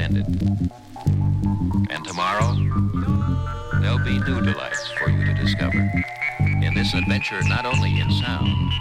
ended. And tomorrow, there'll be new delights for you to discover in this adventure not only in sound,